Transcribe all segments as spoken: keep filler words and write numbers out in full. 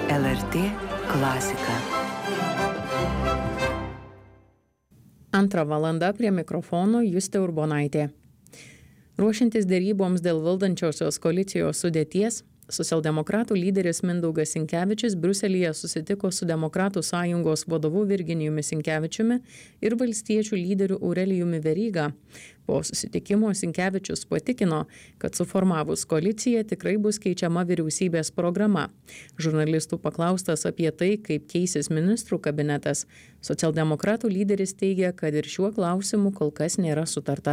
L R T klasika. Antrą valandą prie mikrofono Justė Urbonaitė. Ruošiantis deryboms dėl valdančiosios koalicijos sudėties, socialdemokratų lyderis Mindaugas Sinkevičius Briuselyje susitiko su Demokratų sąjungos vadovu Virginijumi Sinkevičiumi ir valstiečių lyderiu Aurelijumi Veryga. Po susitikimo Sinkevičius patikino, kad suformavus koaliciją tikrai bus keičiama vyriausybės programa. Žurnalistų paklaustas apie tai, kaip keisis ministrų kabinetas, socialdemokratų lyderis teigia, kad ir šiuo klausimu kol kas nėra sutarta.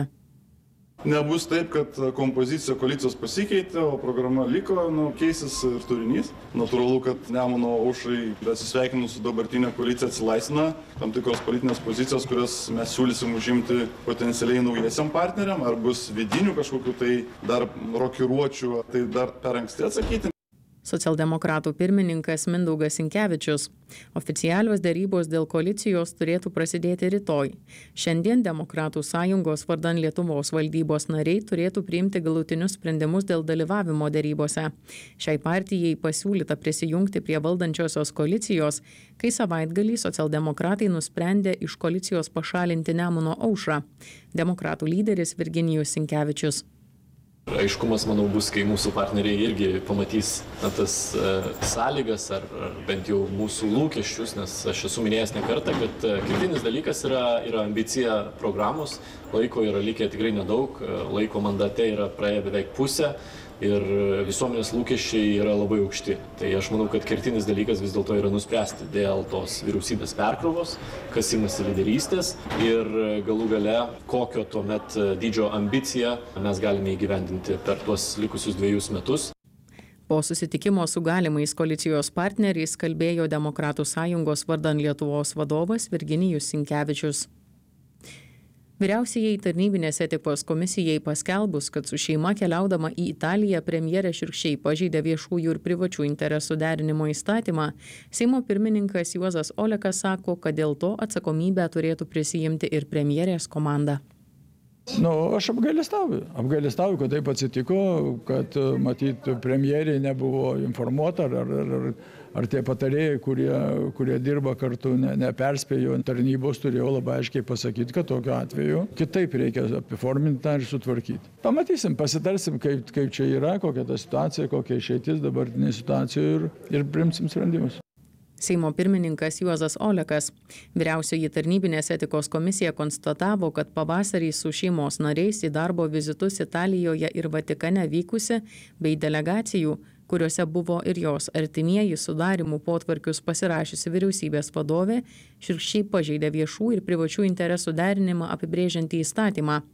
Nebus taip, kad kompozicija koalicijos pasikeitė, o programa liko, nu, keisis ir turinys. Natūralu, kad Nemuno aušrai, besisveikinus su dabartinė koalicija, atsilaisvina tam tikros politinės pozicijos, kurias mes siūlysim užimti potencialiai naujiesiam partneriam, ar bus vidinių kažkokių tai dar rokiruočių, tai dar per anksti atsakyti. Socialdemokratų pirmininkas Mindaugas Sinkevičius. Oficialios derybos dėl koalicijos turėtų prasidėti rytoj. Šiandien Demokratų sąjungos vardan Lietuvos valdybos nariai turėtų priimti galutinius sprendimus dėl dalyvavimo derybose. Šiai partijai pasiūlyta prisijungti prie valdančiosios koalicijos, kai savaitgalį socialdemokratai nusprendė iš koalicijos pašalinti Nemuno aušrą. Demokratų lyderis Virginijus Sinkevičius. Aiškumas, manau, bus, kai mūsų partneriai irgi pamatys na, tas uh, sąlygas ar, ar bent jau mūsų lūkesčius, nes aš esu minėjęs ne kartą, kad uh, kritinis dalykas yra, yra ambicija programos, laiko yra likę tikrai nedaug, uh, laiko mandate yra praėję beveik pusę ir visuomenės lūkesčiai yra labai aukšti. Tai aš manau, kad kertinis dalykas vis dėlto yra nuspręsti dėl tos vyriausybės perkrovos, kas imasi lyderystės ir galų gale, kokio tuomet dydžio ambiciją mes galime įgyvendinti per tuos likusius dviejus metus. Po susitikimo su galimais koalicijos partneriais kalbėjo Demokratų sąjungos vardan Lietuvos vadovas Virginijus Sinkevičius. Vyriausiajai tarnybinės etikos komisijai paskelbus, kad su šeima keliaudama į Italiją premjerė šiurkščiai pažeidė viešųjų ir privačių interesų derinimo įstatymą, Seimo pirmininkas Juozas Olekas sako, kad dėl to atsakomybę turėtų prisijimti ir premjerės komanda. Nu, aš apgailestauju. Apgailestauju, kad taip atsitiko, kad matyt premjerė nebuvo informuota ar, ar, ar, ar tie patarėjai, kurie, kurie dirba kartu, ne, neperspėjo. Tarnybos turėjo labai aiškiai pasakyti, kad tokiu atveju kitaip reikia apiforminti tą ir sutvarkyti. Pamatysim, pasitarsim, kaip, kaip čia yra, kokia ta situacija, kokia išeitis dabartinė situacija ir, ir priimsim sprendimus. Seimo pirmininkas Juozas Olekas. Vyriausioji tarnybinės etikos komisija konstatavo, kad pavasarį su šeimos nariais į darbo vizitus Italijoje ir Vatikane vykusi bei delegacijų, kuriuose buvo ir jos artimieji sudarimų potvarkius pasirašiusi vyriausybės vadovė, šiurkščiai pažeidė viešų ir privačių interesų derinimą apibrėžiantį įstatymą.